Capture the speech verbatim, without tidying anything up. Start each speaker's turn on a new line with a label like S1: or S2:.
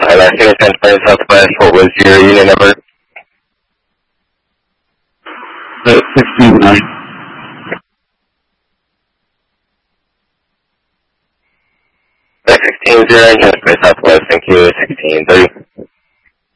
S1: And I think ten twenty Southwest, what was your unit number?
S2: Uh, sixteen nine.
S1: sixteen zero, ten twenty Southwest, thank you, sixteen thirty.